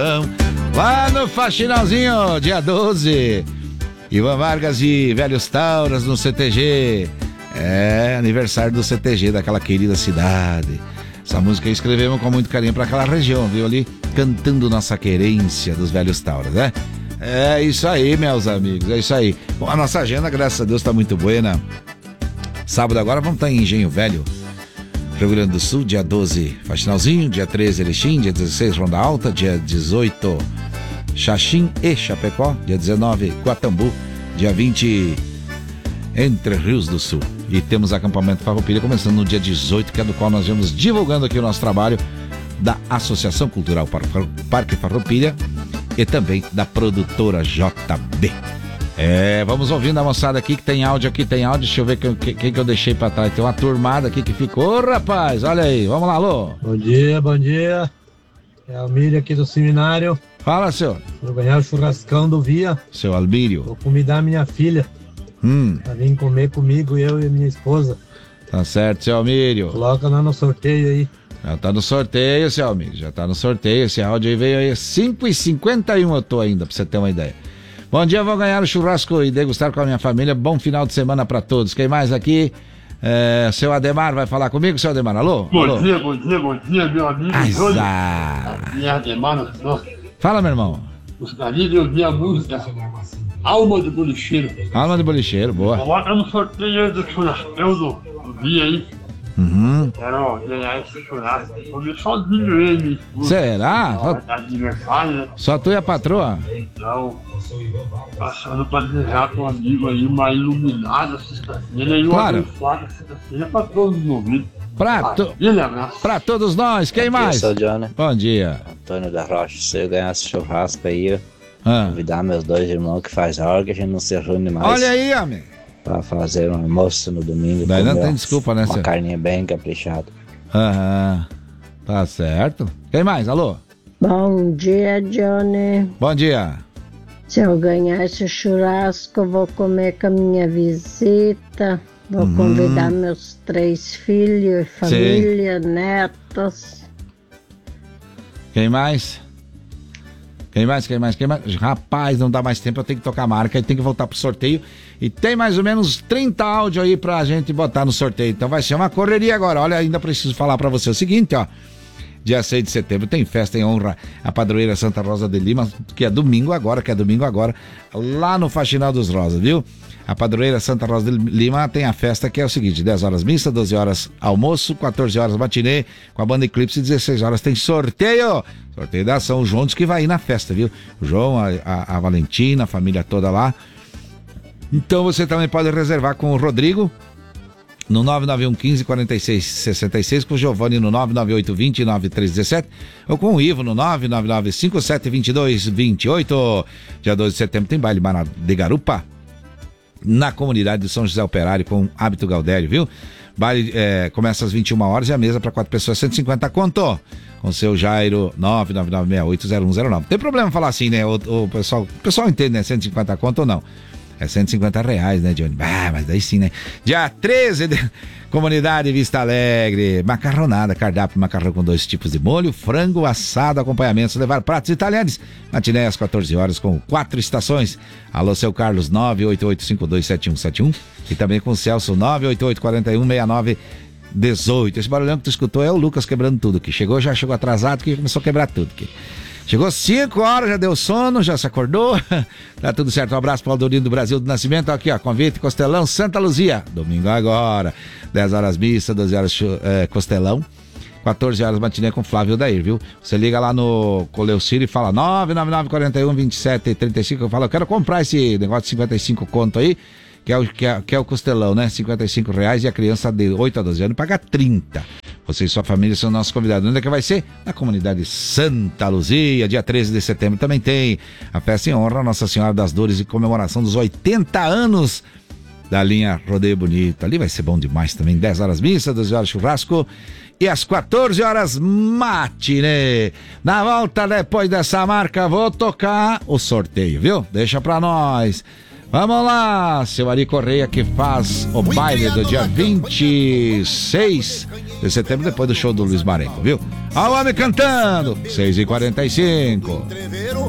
Lá no Faxinalzinho, dia 12. Ivan Vargas e Velhos Tauras no CTG. É, aniversário do CTG, daquela querida cidade. Essa música aí escrevemos com muito carinho pra aquela região, viu? Ali, cantando nossa querência dos Velhos Tauras, né? É isso aí, meus amigos, é isso aí. Bom, a nossa agenda, graças a Deus, tá muito buena. Sábado agora vamos estar em Engenho Velho, Rio Grande do Sul, dia 12, Faxinalzinho, dia 13, Erechim, dia 16, Ronda Alta, dia 18, Xaxim e Chapecó, dia 19, Guatambu, dia 20, Entre Rios do Sul. E temos acampamento Farroupilha começando no dia 18, que é do qual nós vamos divulgando aqui o nosso trabalho da Associação Cultural Parque Farroupilha e também da produtora JB. Vamos ouvindo a moçada aqui, que tem áudio aqui, deixa eu ver quem que eu deixei pra trás. Tem uma turmada aqui que ficou, rapaz, olha aí, vamos lá, alô. Bom dia. É Almírio aqui do seminário. Fala, senhor. Vou ganhar o churrascão do Via. Seu Almírio. Vou convidar a minha filha pra vir comer comigo, eu e minha esposa. Tá certo, seu Almírio. Coloca lá no sorteio aí. Já tá no sorteio, seu Almírio, já tá no sorteio. Esse áudio aí veio aí 5h51 eu tô ainda, pra você ter uma ideia. Bom dia, vou ganhar o churrasco e degustar com a minha família. Bom final de semana pra todos. Quem mais aqui? Seu Ademar vai falar comigo, seu Ademar, alô? Bom dia, meu amigo. Ademar, fala, meu irmão. Gostaria de ouvir a música Alma de Bolicheiro. Alma de Bolicheiro, boa. Coloca no sorteio do churrascão do dia aí. Quero ganhar esse churrasco. Vou ver sozinho ele. Será? Aniversário, né? Só tu e a patroa? Então, passando pra desejar pro amigo aí uma iluminada sexta-feira e uma abençoada sexta-feira pra todos os ouvidos. Pra todos nós, quem mais? Eu sou o Johnny. Bom dia. Antônio da Rocha. Se eu ganhasse churrasco aí, convidar meus dois irmãos que faz hora que a gente não se reúne mais. Olha aí, amigo. Pra fazer um almoço no domingo. Daí não tem desculpa, né, uma senhor? Carninha bem caprichada. Tá certo. Quem mais? Alô? Bom dia, Johnny. Bom dia. Se eu ganhar esse churrasco, eu vou comer com a minha visita. Vou convidar meus 3 filhos, família, netos. Quem mais? Rapaz, não dá mais tempo, eu tenho que tocar a marca e tem que voltar pro sorteio. E tem mais ou menos 30 áudios aí pra gente botar no sorteio. Então vai ser uma correria agora. Olha, ainda preciso falar pra você o seguinte, ó. Dia 6 de setembro tem festa em honra à padroeira Santa Rosa de Lima, que é domingo agora, lá no Faxinal dos Rosas, viu? A padroeira Santa Rosa de Lima tem a festa que é o seguinte: 10 horas missa, 12 horas almoço, 14 horas matinê com a banda Eclipse, 16 horas tem sorteio da ação. O João diz que vai ir na festa, viu? O João, a Valentina, a família toda lá. Então você também pode reservar com o Rodrigo no 991 15 46 66, com o Giovanni no 998 20 9317 ou com o Ivo no 999 57 22 28. Dia 12 de setembro tem baile de garupa na comunidade de São José Operário com Hábito Gaudério, viu? Baile começa às 21 horas e a mesa para 4 pessoas 150 conto. Com seu Jairo 999680109. Tem problema falar assim, né? O pessoal entende, né? 150 conto ou não? É R$150, né, Johnny? Mas daí sim, né? Dia 13, Comunidade Vista Alegre. Macarronada, cardápio, macarrão com 2 tipos de molho, frango assado, acompanhamentos, levar pratos italianos. Matiné às 14 horas com 4 estações. Alô, seu Carlos, 988527171. E também com o Celso, 988416918. Esse barulhão que tu escutou é o Lucas quebrando tudo aqui. Já chegou atrasado, que começou a quebrar tudo aqui. Chegou 5 horas, já deu sono, já se acordou. Tá tudo certo. Um abraço para o Aldorino do Brasil do Nascimento. Aqui, ó, convite Costelão, Santa Luzia. Domingo agora. 10 horas missa, 12 horas Costelão. 14 horas matiné com Flávio Dair, viu? Você liga lá no Coleuciro e fala 999412735. Eu falo, eu quero comprar esse negócio de 55 conto aí, que é o Costelão, né? R$55 e a criança de 8 a 12 anos paga 30. Você e sua família são nossos convidados. Onde é que vai ser? Na comunidade Santa Luzia, dia 13 de setembro. Também tem a festa em honra a Nossa Senhora das Dores e comemoração dos 80 anos da linha Rodeio Bonito. Ali vai ser bom demais também. 10 horas missa, 12 horas churrasco e às 14 horas matinê. Na volta, depois dessa marca, vou tocar o sorteio, viu? Deixa pra nós. Vamos lá, seu Ari Correia, que faz o baile do dia 26 de setembro, depois do show do Luiz Marenco, viu? Olha o homem cantando, 6h45.